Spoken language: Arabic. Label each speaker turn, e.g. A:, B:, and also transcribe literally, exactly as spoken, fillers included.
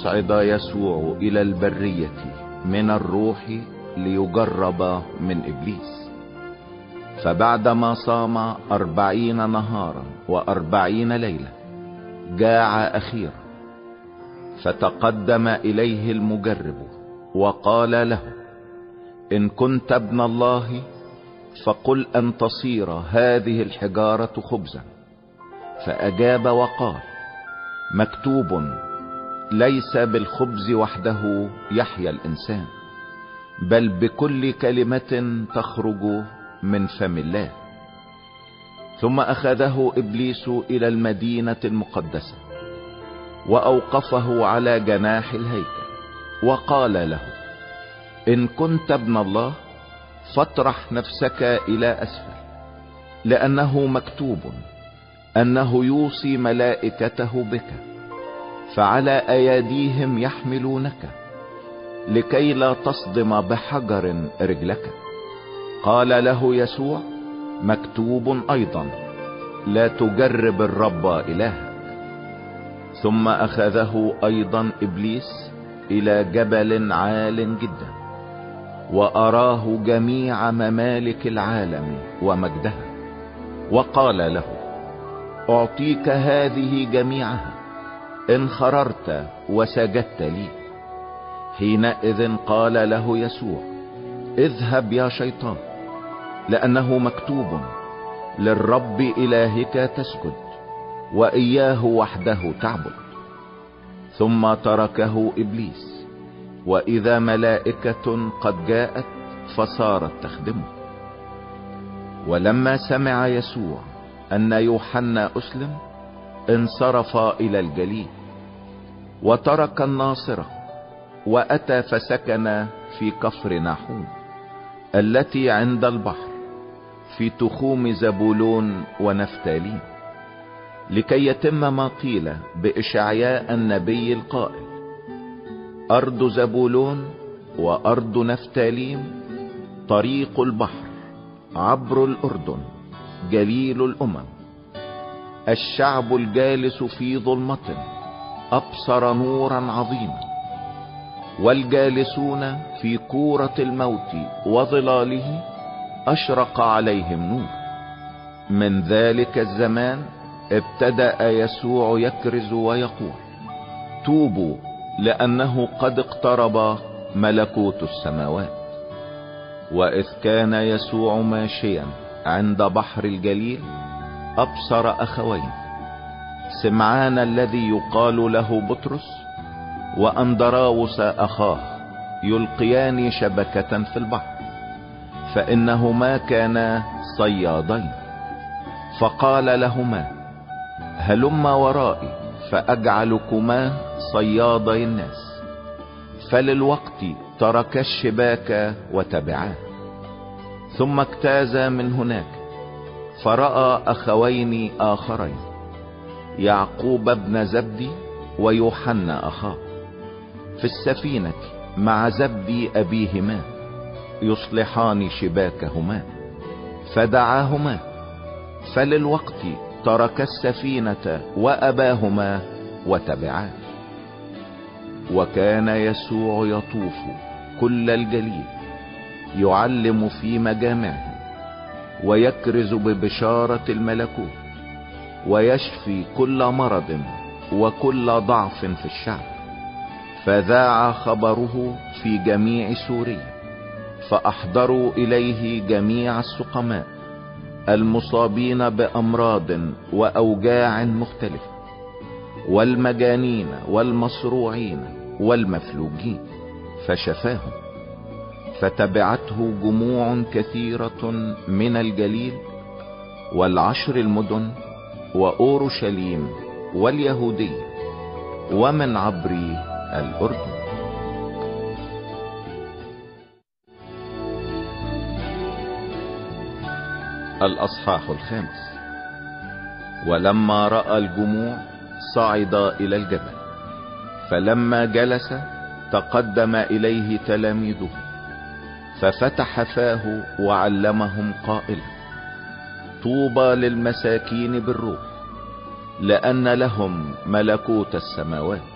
A: أصعد يسوع إلى البرية من الروح ليجرب من إبليس. فبعدما صام أربعين نهارا وأربعين ليلة جاع أخيرا، فتقدم إليه المجرب وقال له: إن كنت ابن الله فقل أن تصير هذه الحجارة خبزا. فأجاب وقال: مكتوب: ليس بالخبز وحده يحيا الإنسان، بل بكل كلمة تخرج من فم الله. ثم أخذه إبليس إلى المدينة المقدسة وأوقفه على جناح الهيكل وقال له: إن كنت ابن الله فاطرح نفسك إلى أسفل، لأنه مكتوب أنه يوصي ملائكته بك فعلى أيديهم يحملونك لكي لا تصدم بحجر رجلك. قال له يسوع: مكتوب أيضا: لا تجرب الرب إلهك. ثم أخذه أيضا إبليس إلى جبل عال جدا وأراه جميع ممالك العالم ومجدها، وقال له: أعطيك هذه جميعها إن خررت وسجدت لي. حينئذ قال له يسوع: اذهب يا شيطان، لأنه مكتوب: للرب إلهك تسجد وإياه وحده تعبد. ثم تركه إبليس، وإذا ملائكة قد جاءت فصارت تخدمه. ولما سمع يسوع أن يوحنا أسلم انصرف إلى الجليل، وترك الناصرة وأتى فسكن في كفر ناحوم التي عند البحر في تخوم زبولون ونفتالين، لكي يتم ما قيل بإشعياء النبي القائل: أرض زبولون وأرض نفتاليم طريق البحر عبر الأردن جليل الأمم. الشعب الجالس في ظلمة أبصر نورا عظيما، والجالسون في كورة الموت وظلاله أشرق عليهم نور. من ذلك الزمان ابتدأ يسوع يكرز ويقول: توبوا، لأنه قد اقترب ملكوت السماوات. وإذ كان يسوع ماشيا عند بحر الجليل أبصر أخوين، سمعان الذي يقال له بطرس وأندراوس أخاه، يلقيان شبكة في البحر، فإنهما كانا صيادين. فقال لهما: هلما ورائي فأجعلكما صيادي الناس. فللوقت ترك الشباك وتبعاه. ثم اجتاز من هناك فرأى أخوين آخرين، يعقوب بن زبدي ويوحنا أخاه، في السفينة مع زبدي أبيهما يصلحان شباكهما، فدعاهما. فللوقت ترك السفينة وأباهما وتبعاه. وكان يسوع يطوف كل الجليل يعلم في مجامعهم ويكرز ببشارة الملكوت ويشفي كل مرض وكل ضعف في الشعب. فذاع خبره في جميع سوريا، فأحضروا إليه جميع السقماء المصابين بأمراض وأوجاع مختلفة، والمجانين والمصروعين والمفلوجين، فشفاهم. فتبعته جموع كثيرة من الجليل والعشر المدن وأورشليم واليهودية ومن عبر الأردن. الأصحاح الخامس. ولما رأى الجموع صعد إلى الجبل، فلما جلس تقدم إليه تلاميذه، ففتح فاه وعلمهم قائلا: طوبى للمساكين بالروح، لأن لهم ملكوت السماوات.